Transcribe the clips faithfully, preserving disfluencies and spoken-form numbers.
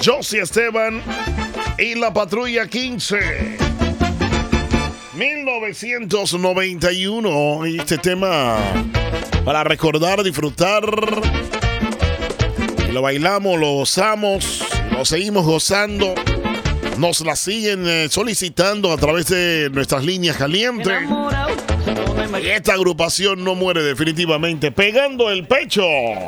Josie Esteban y la Patrulla quince. mil novecientos noventa y uno. Y este tema para recordar, disfrutar. Y lo bailamos, lo gozamos, lo seguimos gozando. Nos la siguen eh, solicitando a través de nuestras líneas calientes. Y esta agrupación no muere definitivamente. Pegando el pecho.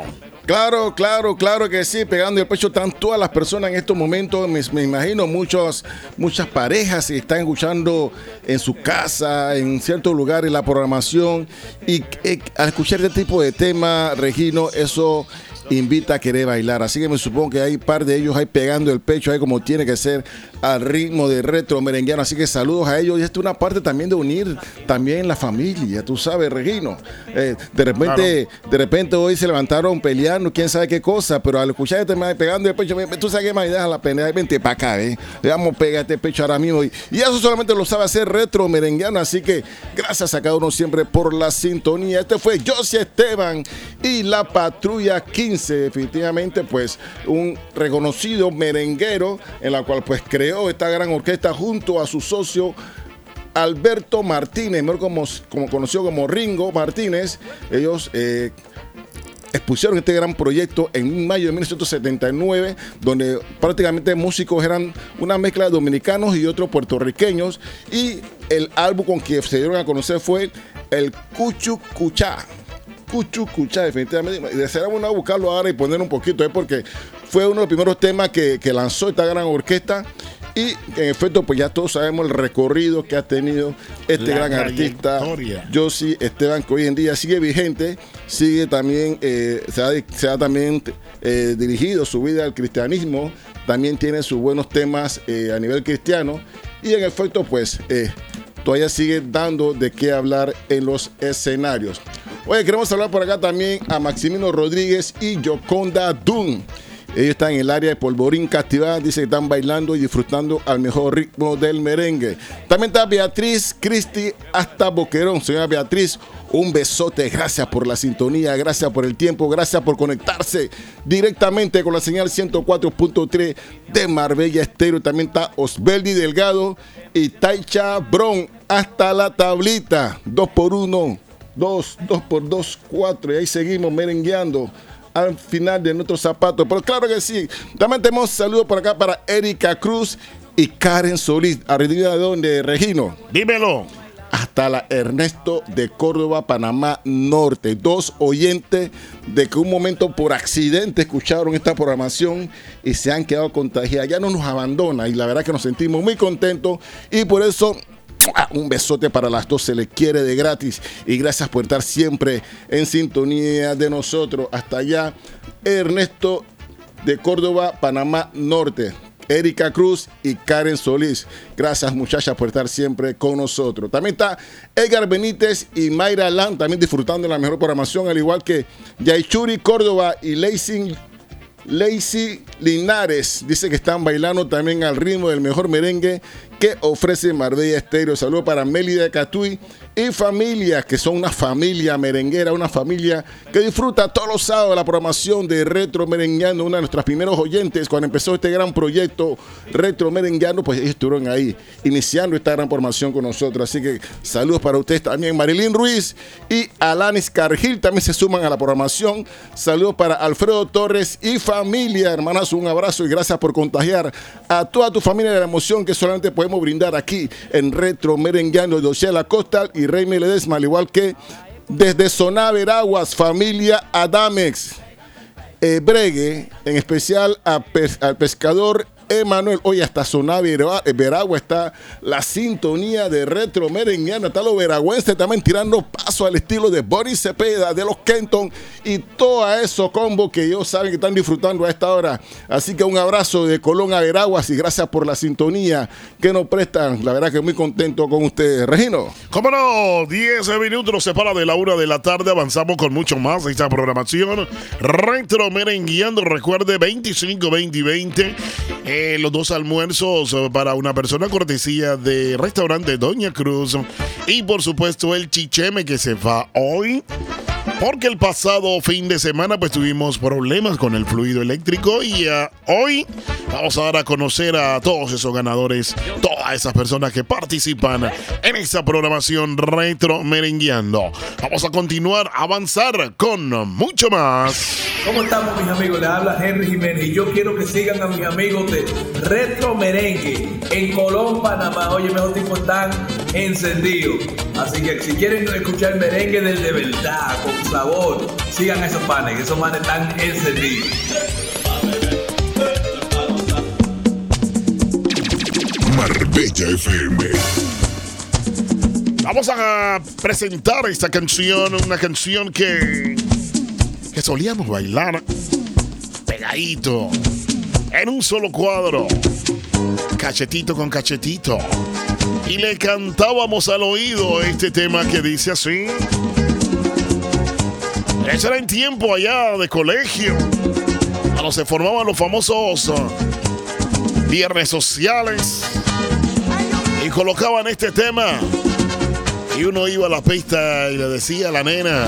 Claro, claro, claro que sí, pegando el pecho están todas las personas en estos momentos. Me, me imagino muchos, muchas parejas que están escuchando en su casa, en ciertos lugares, la programación. Y eh, al escuchar este tipo de tema, Regino, eso invita a querer bailar. Así que me supongo que hay un par de ellos ahí pegando el pecho, ahí como tiene que ser, al ritmo de retro merengueano. Así que saludos a ellos. Y esta es una parte también de unir también la familia, tú sabes, Regino. Eh, de repente, claro. de repente hoy se levantaron peleando, quién sabe qué cosa, pero al escuchar este tema pegando el pecho, tú sabes qué más, deja la pena, vente para acá, eh. Vamos a pegar este pecho ahora mismo. Y, y eso solamente lo sabe hacer retro merenguano. Así que gracias a cada uno siempre por la sintonía. Este fue Josie Esteban y la Patrulla quince. Definitivamente pues un reconocido merenguero en la cual pues creó esta gran orquesta junto a su socio Alberto Martínez, mejor como, como conocido como Ringo Martínez. Ellos eh, expusieron este gran proyecto en mayo de mil novecientos setenta y nueve, donde prácticamente músicos eran una mezcla de dominicanos y otros puertorriqueños, y el álbum con que se dieron a conocer fue el Cuchu Cuchá. Cuchu Cuchá, definitivamente. Deseamos a buscarlo ahora y poner un poquito, ¿eh? Porque fue uno de los primeros temas que, que lanzó esta gran orquesta. Y en efecto, pues ya todos sabemos el recorrido que ha tenido este La gran artista, Josie Esteban, que hoy en día sigue vigente, sigue también, eh, se, ha, se ha también eh, dirigido su vida al cristianismo, también tiene sus buenos temas eh, a nivel cristiano, y en efecto, pues eh, todavía sigue dando de qué hablar en los escenarios. Oye, queremos hablar por acá también a Maximino Rodríguez y Yoconda Dunn. Ellos están en el área de Polvorín Castivada, dice que están bailando y disfrutando al mejor ritmo del merengue. También está Beatriz Cristi hasta Boquerón. Señora Beatriz, un besote, gracias por la sintonía, gracias por el tiempo, gracias por conectarse directamente con la señal ciento cuatro punto tres de Marbella Estéreo. También está Osbeldi Delgado y Taicha Bron hasta la tablita, dos por uno. Dos, dos por dos, cuatro, y ahí seguimos merengueando al final de nuestros zapatos. Pero claro que sí, también tenemos saludos por acá para Erika Cruz y Karen Solís. ¿Arriba de dónde, Regino? Dímelo. Hasta la Ernesto de Córdoba, Panamá Norte. Dos oyentes de que un momento por accidente escucharon esta programación y se han quedado contagiados. Ya no nos abandona y la verdad que nos sentimos muy contentos y por eso un besote para las dos, se les quiere de gratis y gracias por estar siempre en sintonía de nosotros. Hasta allá, Ernesto de Córdoba, Panamá Norte, Erika Cruz y Karen Solís. Gracias, muchachas, por estar siempre con nosotros. También está Edgar Benítez y Mayra Lan, también disfrutando de la mejor programación, al igual que Yaichuri Córdoba y Lacey Lacey Linares. Dice que están bailando también al ritmo del mejor merengue que ofrece Marbella Estéreo. Saludos para Mélida Catuy y familia, que son una familia merenguera, una familia que disfruta todos los sábados la programación de Retro Merengueando. Una de nuestras primeros oyentes cuando empezó este gran proyecto Retro Merengueando, pues ellos estuvieron ahí iniciando esta gran programación con nosotros. Así que saludos para ustedes también. Marilyn Ruiz y Alanis Cargil también se suman a la programación. Saludos para Alfredo Torres y familia. Hermanas, un abrazo y gracias por contagiar a toda tu familia de la emoción que solamente podemos brindar aquí en Retro Merengueando. José Acosta y Rey Ledesma, al igual que desde Soná Veraguas, familia Adamex, eh, Bregue, en especial a pes al pescador Emanuel. Hoy hasta Soná Veragua está la sintonía de Retro Merengueando. Está los veragüenses también tirando paso al estilo de Boris Cepeda, de los Kenton y todo eso combo que ellos saben que están disfrutando a esta hora. Así que un abrazo de Colón a Veraguas y gracias por la sintonía que nos prestan. La verdad que muy contento con ustedes. Regino. Cómo no, diez minutos nos separa de la una de la tarde. Avanzamos con mucho más de esta programación Retro Merengueando. Recuerde, veinticinco, veinte y veinte. Eh, los dos almuerzos para una persona, cortesía de restaurante Doña Cruz. Y por supuesto el chicheme que se va hoy, porque el pasado fin de semana pues tuvimos problemas con el fluido eléctrico y uh, hoy Vamos a dar a conocer a todos esos ganadores, todas esas personas que participan en esta programación Retro Merengueando. Vamos a continuar, a avanzar con mucho más. ¿Cómo estamos, mis amigos? Les habla Henry Jiménez y yo quiero que sigan a mis amigos de Retro Merengue en Colón, Panamá. Oye, mejor tipo, están encendidos. Así que si quieren escuchar merengue del de verdad, con sabor, sigan a esos panes, que esos panes están encendidos. Marbella F M. Vamos a presentar esta canción, una canción que, que solíamos bailar pegadito, en un solo cuadro, cachetito con cachetito. Y le cantábamos al oído este tema que dice así. Eso era en tiempo allá de colegio, cuando se formaban los famosos viernes sociales y colocaban este tema. Y uno iba a la pista y le decía a la nena: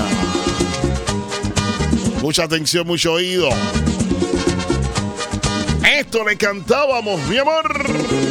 mucha atención, mucho oído. Esto le cantábamos, mi amor.